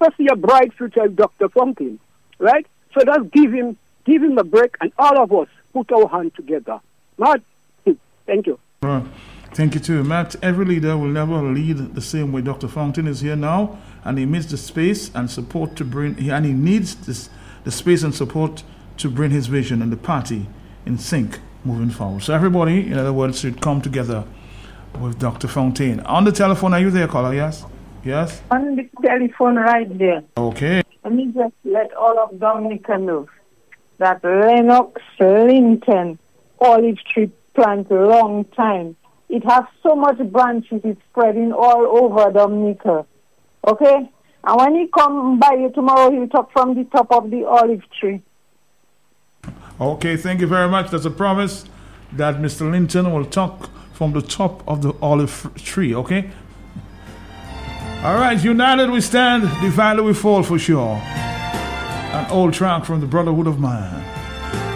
to see a bright future with Dr. Fountain, right? So let's give him a break, and all of us put our hand together. Matt, thank you. Thank you too, Matt. Every leader will never lead the same way. Dr. Fountain is here now, and he needs the space and support to bring. And he needs the space and support to bring his vision and the party in sync moving forward. So everybody, in other words, should come together with Dr. Fountain. On the telephone, are you there, caller? Yes? Yes? On the telephone right there. Okay. Let me just let all of Dominica know that Lennox Linton olive tree plant a long time. It has so much branches, it's spreading all over Dominica. Okay? And when he come by you tomorrow, he'll talk from the top of the olive tree. Okay, thank you very much. That's a promise that Mr. Linton will talk from the top of the olive tree, okay? All right, united we stand, divided we fall for sure. An old track from the Brotherhood of Man.